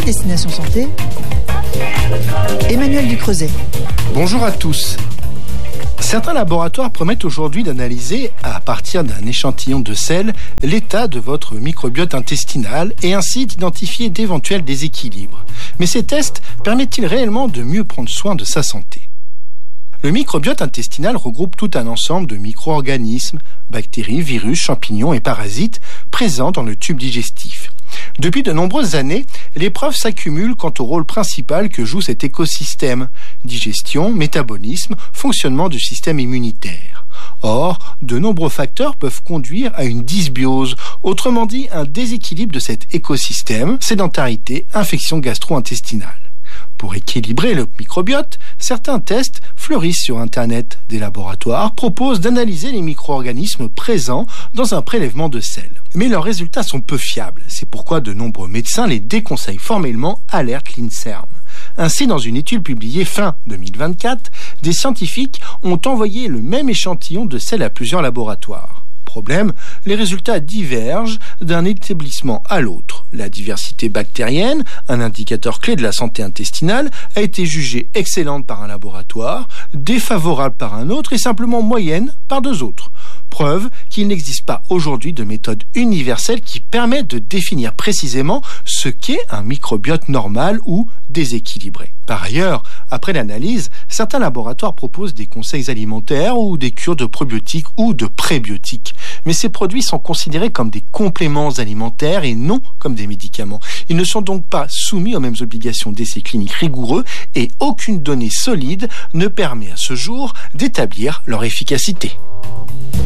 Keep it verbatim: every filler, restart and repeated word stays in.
Destination Santé, Emmanuel Ducreuset. Bonjour à tous. Certains laboratoires promettent aujourd'hui d'analyser, à partir d'un échantillon de sel, l'état de votre microbiote intestinal et ainsi d'identifier d'éventuels déséquilibres. Mais ces tests permettent-ils réellement de mieux prendre soin de sa santé ? Le microbiote intestinal regroupe tout un ensemble de micro-organismes, bactéries, virus, champignons et parasites présents dans le tube digestif. Depuis de nombreuses années, les preuves s'accumulent quant au rôle principal que joue cet écosystème: digestion, métabolisme, fonctionnement du système immunitaire. Or, de nombreux facteurs peuvent conduire à une dysbiose, autrement dit un déséquilibre de cet écosystème: sédentarité, infection gastro-intestinale. Pour équilibrer le microbiote, certains tests fleurissent sur Internet. Des laboratoires proposent d'analyser les micro-organismes présents dans un prélèvement de sel. Mais leurs résultats sont peu fiables. C'est pourquoi de nombreux médecins les déconseillent formellement, alerte l'INSERM. Ainsi, dans une étude publiée fin deux mille vingt-quatre, des scientifiques ont envoyé le même échantillon de sel à plusieurs laboratoires. Problème, les résultats divergent d'un établissement à l'autre. La diversité bactérienne, un indicateur clé de la santé intestinale, a été jugée excellente par un laboratoire, défavorable par un autre et simplement moyenne par deux autres. Preuve qu'il n'existe pas aujourd'hui de méthode universelle qui permette de définir précisément ce qu'est un microbiote normal ou déséquilibré. Par ailleurs, après l'analyse, certains laboratoires proposent des conseils alimentaires ou des cures de probiotiques ou de prébiotiques. Mais ces produits sont considérés comme des compléments alimentaires et non comme des médicaments. Ils ne sont donc pas soumis aux mêmes obligations d'essais cliniques rigoureux et aucune donnée solide ne permet à ce jour d'établir leur efficacité.